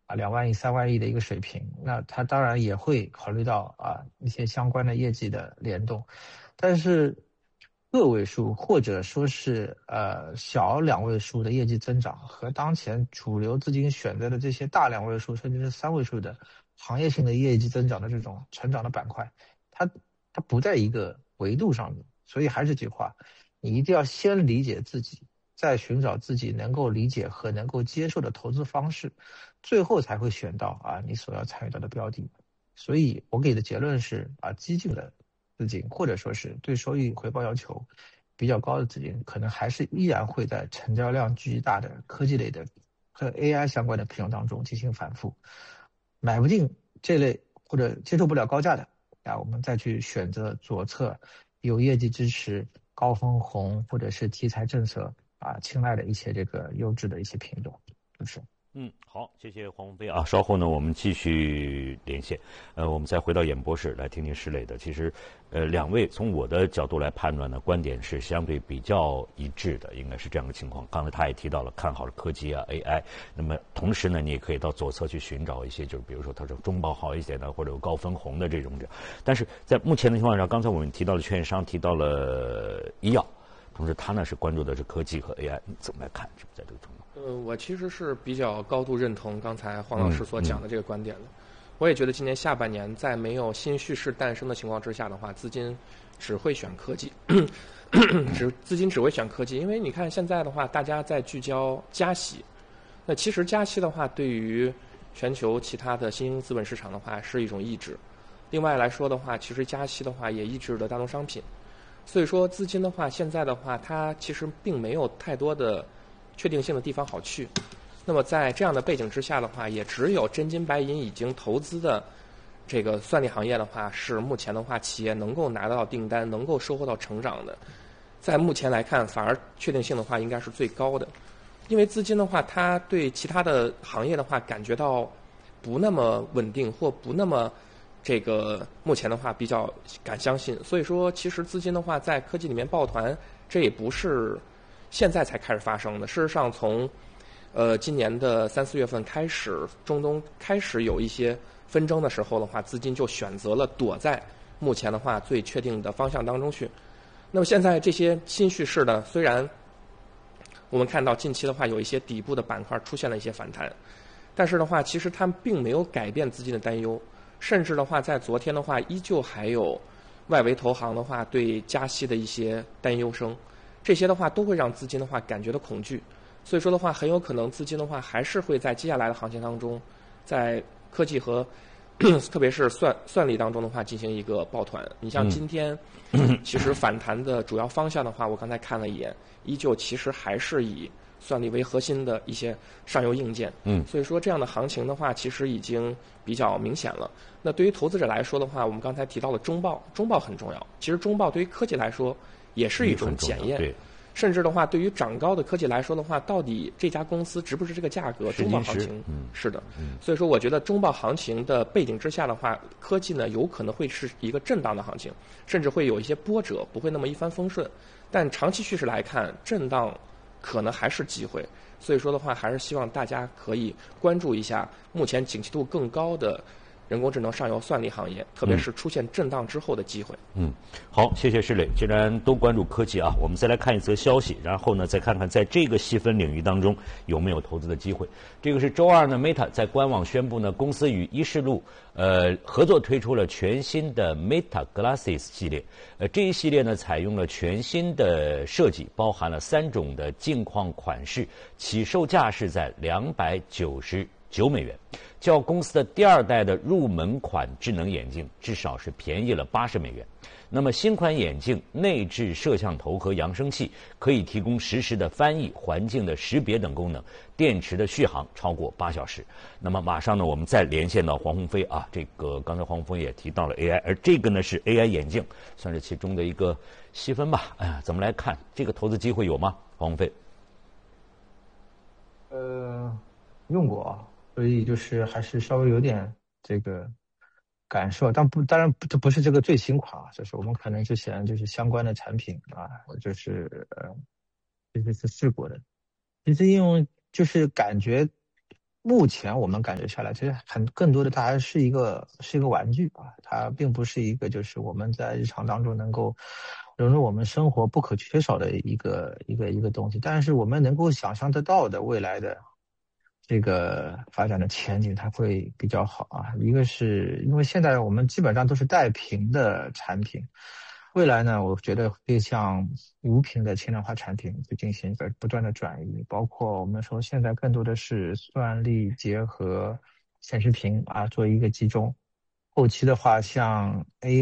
2万亿、3万亿的一个水平，那它当然也会考虑到一些相关的业绩的联动，但是个位数或者说是小2位数的业绩增长和当前主流资金选择的这些大2位数甚至是3位数的行业性的业绩增长的这种成长的板块，它不在一个维度上面。所以还是这句话，你一定要先理解自己，再寻找自己能够理解和能够接受的投资方式，最后才会选到你所要参与到的标的。所以我给的结论是激进的资金或者说是对收益回报要求比较高的资金，可能还是依然会在成交量巨大的科技类的和 AI 相关的品种当中进行反复。买不进这类或者接受不了高价的我们再去选择左侧有业绩支持、高分红或者是题材政策青睐的一些这个优质的一些品种，就是。 好，谢谢黄鸿飞啊。稍后呢，我们继续连线。我们再回到演播室来听听施磊的。其实，两位从我的角度来判断呢，观点是相对比较一致的，应该是这样的情况。刚才他也提到了看好了科技AI。那么同时呢，你也可以到左侧去寻找一些，就是比如说它是中报好一些的，或者有高分红的这种。但是在目前的情况下，刚才我们提到了券商，提到了医药，同时他呢是关注的是科技和 AI，你怎么来看？是不是在这个程度？ 我其实是比较高度认同刚才黄老师所讲的这个观点的。我也觉得今年下半年在没有新叙事诞生的情况之下的话，资金只会选科技，资金只会选科技，因为你看现在的话，大家在聚焦加息，那其实加息的话，对于全球其他的新兴资本市场的话是一种抑制。另外来说的话，其实加息的话也抑制了大宗商品，所以说资金的话，现在的话，它其实并没有太多的确定性的地方好去。那么在这样的背景之下的话，也只有真金白银已经投资的这个算力行业的话，是目前的话企业能够拿到订单、能够收获到成长的。在目前来看，反而确定性的话应该是最高的。因为资金的话，它对其他的行业的话感觉到不那么稳定，或不那么这个目前的话比较敢相信。所以说，其实资金的话在科技里面抱团，这也不是现在才开始发生的。事实上，从今年的3、4月份开始，中东开始有一些纷争的时候的话，资金就选择了躲在目前的话最确定的方向当中去。那么现在这些新叙事呢，虽然我们看到近期的话有一些底部的板块出现了一些反弹，但是的话，其实它并没有改变资金的担忧，甚至的话，在昨天的话，依旧还有外围投行的话对加息的一些担忧声，这些的话都会让资金的话感觉到恐惧。所以说的话，很有可能资金的话还是会在接下来的行情当中，在科技和特别是算力当中的话进行一个抱团。你像今天，其实反弹的主要方向的话，我刚才看了一眼，依旧其实还是以算力为核心的一些上游硬件。所以说这样的行情的话，其实已经比较明显了。那对于投资者来说的话，我们刚才提到了中报很重要。其实中报对于科技来说也是一种检验。甚至的话，对于涨高的科技来说的话，到底这家公司值不值这个价格？中报行情，是的。所以说，我觉得中报行情的背景之下的话，科技呢有可能会是一个震荡的行情，甚至会有一些波折，不会那么一帆风顺。但长期趋势来看，震荡可能还是机会。所以说的话，还是希望大家可以关注一下目前景气度更高的人工智能上游算力行业，特别是出现震荡之后的机会。 好，谢谢施磊。既然都关注科技啊，我们再来看一则消息，然后呢，再看看在这个细分领域当中有没有投资的机会。这个是周二呢 ，Meta 在官网宣布呢，公司与依视路合作推出了全新的 Meta Glasses 系列。这一系列呢，采用了全新的设计，包含了3种的镜框款式，起售价是在$299，较公司的第2代的入门款智能眼镜至少是便宜了$80。那么新款眼镜内置摄像头和扬声器，可以提供实时的翻译、环境的识别等功能，电池的续航超过8小时。那么马上呢，我们再连线到黄鸿飞啊，这个刚才黄鸿飞也提到了 AI， 而这个呢是 AI 眼镜，算是其中的一个细分吧。怎么来看这个投资机会有吗？黄鸿飞？ 用过，所以就是还是稍微有点这个感受，当然这不是这个最新款就是我们可能之前就是相关的产品就是试过的。其实应用就是感觉目前我们感觉下来，其实更多的它还是一个玩具啊，它并不是一个就是我们在日常当中能够融入我们生活不可缺少的一个东西。但是我们能够想象得到的未来的这个发展的前景，它会比较好啊。一个是因为现在我们基本上都是带屏的产品。未来呢，我觉得会向无屏的轻量化产品去进行一个不断的转移，包括我们说现在更多的是算力结合显示屏啊，做一个集中。后期的话，像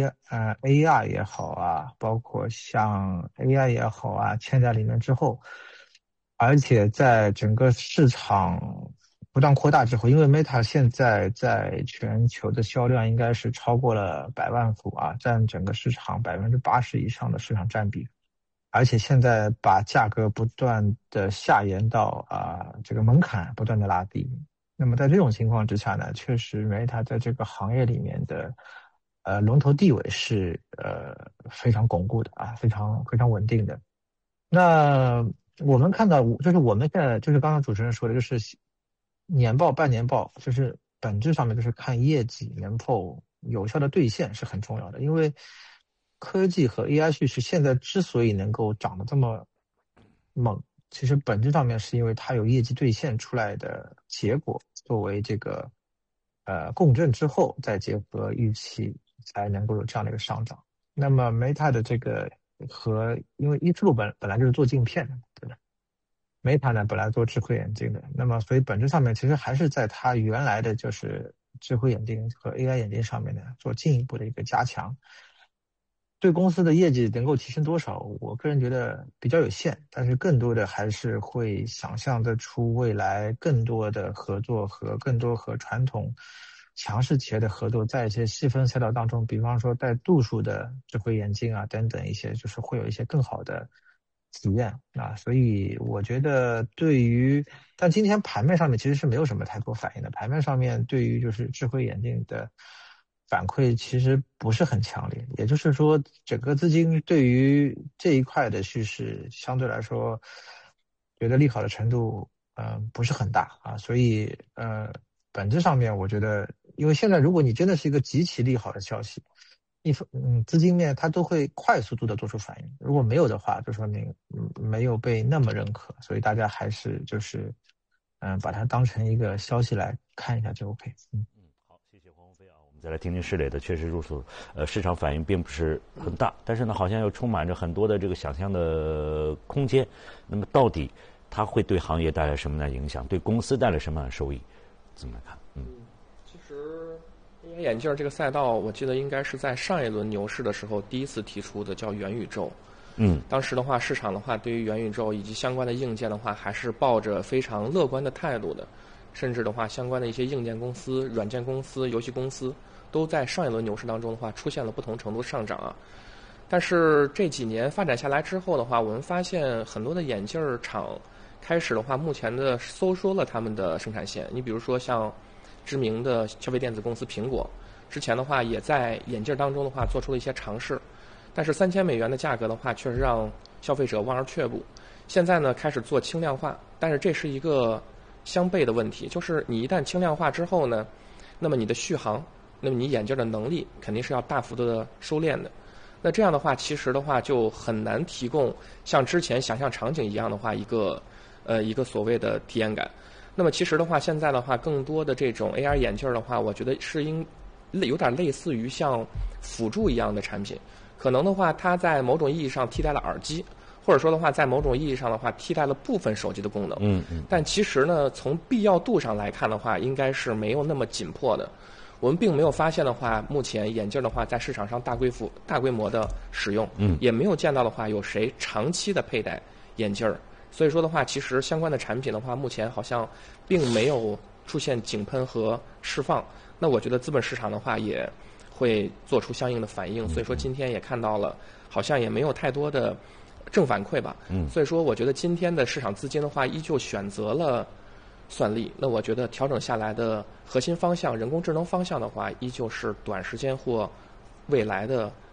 AR 也好啊，包括像 AI 也好啊，嵌在里面之后，而且在整个市场不断扩大之后，因为 Meta 现在在全球的销量应该是超过了100万副啊，占整个市场80%以上的市场占比，而且现在把价格不断的下延到这个门槛不断的拉低。那么在这种情况之下呢，确实 Meta 在这个行业里面的龙头地位是非常巩固的啊，非常稳定的。那我们看到，就是我们现在就是刚刚主持人说的，就是年报、半年报，就是本质上面就是看业绩能否有效的兑现是很重要的。因为科技和 AI 趋势现在之所以能够涨得这么猛，其实本质上面是因为它有业绩兑现出来的结果作为这个共振之后，再结合预期，才能够有这样的一个上涨。那么 Meta 的这个因为依次路本来就是做镜片的，对吧？Meta 呢本来做智慧眼镜的，那么所以本质上面其实还是在它原来的就是智慧眼镜和 AI 眼镜上面呢做进一步的一个加强。对公司的业绩能够提升多少，我个人觉得比较有限，但是更多的还是会想象得出未来更多的合作和更多和传统强势企业的合作，在一些细分赛道当中，比方说带度数的智慧眼镜啊等等一些，就是会有一些更好的体验啊。所以我觉得但今天盘面上面其实是没有什么太多反应的，盘面上面对于就是智慧眼镜的反馈其实不是很强烈，也就是说整个资金对于这一块的叙事相对来说觉得利好的程度不是很大啊。所以本质上面我觉得，因为现在如果你真的是一个极其利好的消息，资金面它都会快速度的做出反应，如果没有的话就说明没有被那么认可，所以大家还是就是把它当成一个消息来看一下就 OK。 好，谢谢黄鸿飞啊。我们再来听听施磊的，确实如此，市场反应并不是很大，但是呢，好像又充满着很多的这个想象的空间。那么到底它会对行业带来什么样的影响？对公司带来什么样的收益？怎么来看？ 其实 AR 眼镜这个赛道，我记得应该是在上一轮牛市的时候第一次提出的，叫元宇宙。当时的话，市场的话，对于元宇宙以及相关的硬件的话，还是抱着非常乐观的态度的。甚至的话，相关的一些硬件公司、软件公司、游戏公司，都在上一轮牛市当中的话，出现了不同程度上涨啊。但是这几年发展下来之后的话，我们发现很多的眼镜厂开始的话，目前的收缩了他们的生产线。你比如说像知名的消费电子公司苹果，之前的话也在眼镜当中的话做出了一些尝试，但是$3000的价格的话，确实让消费者望而却步。现在呢，开始做轻量化，但是这是一个相悖的问题，就是你一旦轻量化之后呢，那么你的续航，那么你眼镜的能力肯定是要大幅度的收敛的。那这样的话，其实的话就很难提供像之前想象场景一样的话一个所谓的体验感。那么其实的话，现在的话，更多的这种 AR 眼镜的话，我觉得是有点类似于像辅助一样的产品。可能的话，它在某种意义上替代了耳机，或者说的话，在某种意义上的话，替代了部分手机的功能。但其实呢，从必要度上来看的话，应该是没有那么紧迫的。我们并没有发现的话，目前眼镜的话在市场上大规模的使用，也没有见到的话有谁长期的佩戴眼镜儿。所以说的话，其实相关的产品的话，目前好像并没有出现井喷和释放。那我觉得资本市场的话也会做出相应的反应。所以说今天也看到了，好像也没有太多的正反馈吧。所以说我觉得今天的市场资金的话，依旧选择了算力。那我觉得调整下来的核心方向，人工智能方向的话，依旧是短时间或未来的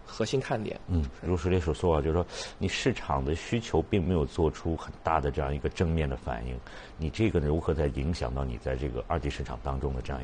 核心看点。 如石磊所说啊，就是说你市场的需求并没有做出很大的这样一个正面的反应，你这个如何在影响到你在这个二级市场当中的这样